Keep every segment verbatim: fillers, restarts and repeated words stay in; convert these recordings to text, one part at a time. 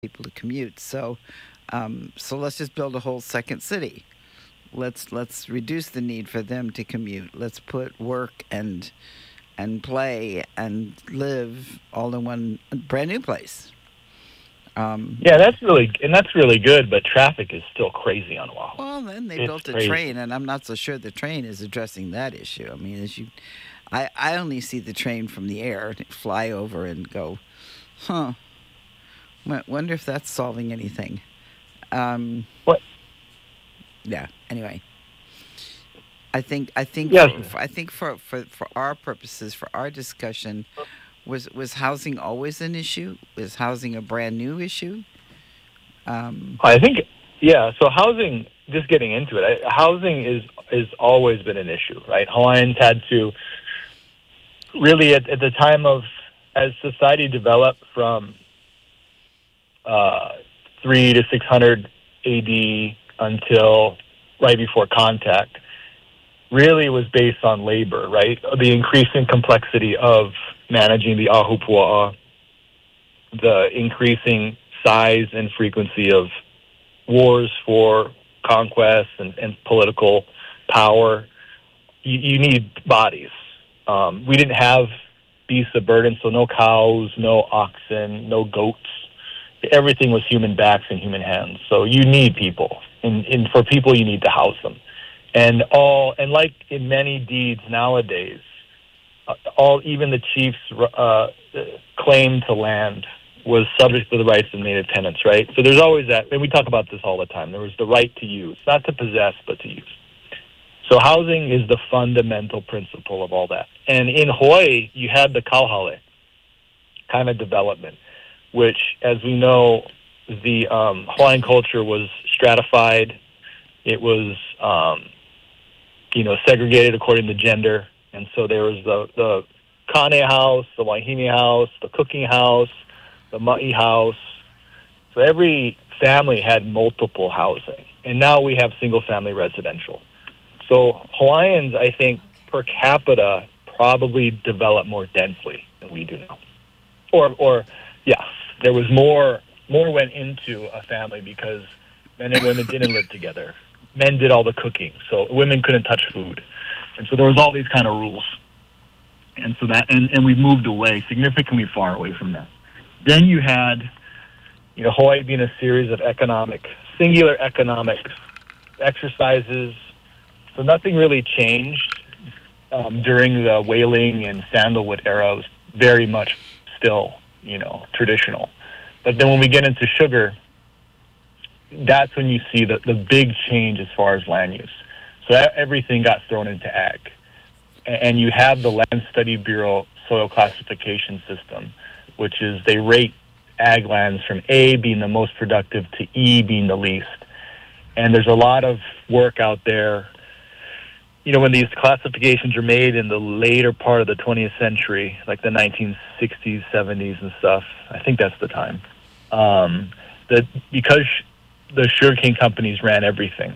people to commute. So, um, so let's just build a whole second city. Let's let's reduce the need for them to commute. Let's put work and and play and live all in one brand new place. Um, Yeah, that's really and that's really good, but traffic is still crazy on Oahu. well, then they It's built a crazy. train, and I'm not so sure the train is addressing that issue. I mean, as you, I I only see the train from the air fly over and go, huh? Wonder if that's solving anything. Um, What? yeah. Anyway, I think I think Yes. for, for I think for, for, for our purposes, for our discussion, was was housing always an issue? Was housing a brand new issue? Um, I think, yeah. So housing, just getting into it, I, housing is is always been an issue, right? Hawaiians had to really at, at the time of as society developed from uh, three to six hundred A D until right before contact, really was based on labor, right? The increasing complexity of managing the ahupua'a, the increasing size and frequency of wars for conquest and, and political power. You, you need bodies. Um, we didn't have beasts of burden, so no cows, no oxen, no goats. Everything was human backs and human hands. So you need people, and, and for people, you need to house them. And all, and like in many deeds nowadays, uh, all even the chief's uh, claim to land was subject to the rights of native tenants, right? So there's always that, and we talk about this all the time. There was the right to use, not to possess, but to use. So housing is the fundamental principle of all that. And in Hawaii, you had the kauhale kind of development, which, as we know, the um, Hawaiian culture was stratified. It was, um, you know, segregated according to gender. And so there was the, the kane house, the wahine house, the cooking house, the ma'i house. So every family had multiple housing. And now we have single-family residential. So Hawaiians, I think, per capita, probably develop more densely than we do now. Or, or yeah, there was more, more went into a family because men and women didn't live together. Men did all the cooking, so women couldn't touch food. And so there was all these kind of rules. And so that, and, and we moved away, significantly far away from that. Then you had, you know, Hawaii being a series of economic, singular economic exercises. So nothing really changed um, during the whaling and sandalwood era. It was very much still, you know, traditional. But then when we get into sugar, that's when you see the, the big change as far as land use. So that, everything got thrown into ag. And you have the Land Study Bureau soil classification system, which is they rate ag lands from A being the most productive to E being the least. And there's a lot of work out there. You know, when these classifications are made in the later part of the twentieth century, like the nineteen sixties, seventies and stuff, I think that's the time, um, that because the sugarcane companies ran everything,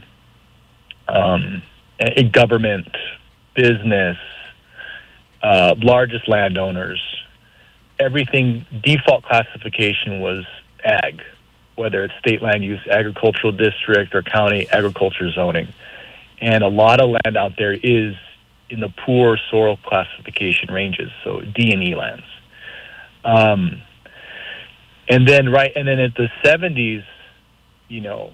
um, government, business, uh, largest landowners, everything, default classification was ag, whether it's state land use, agricultural district, or county agriculture zoning. And a lot of land out there is in the poor soil classification ranges, so D and E lands. Um, and then right, and then at the seventies, you know,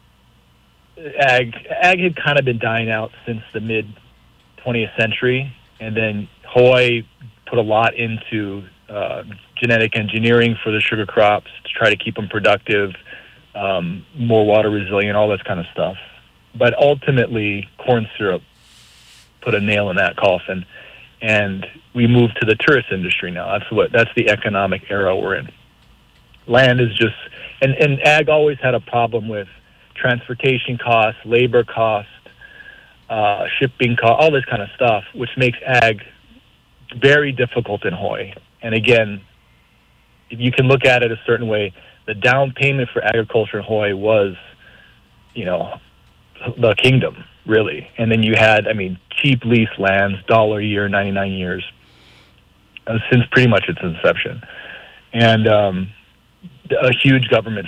ag ag had kind of been dying out since the mid twentieth century, and then Hawaii put a lot into uh, genetic engineering for the sugar crops to try to keep them productive, um, more water resilient, all this kind of stuff. But ultimately, corn syrup put a nail in that coffin, and we moved to the tourist industry now. That's what that's the economic era we're in. Land is just, and, and ag always had a problem with transportation costs, labor costs, uh, shipping costs, all this kind of stuff, which makes ag very difficult in Hawaii. And again, if you can look at it a certain way, the down payment for agriculture in Hawaii was, you know, the kingdom, really. And then you had, I mean, cheap lease lands, dollar a year, ninety-nine years, uh, since pretty much its inception. And um, a huge government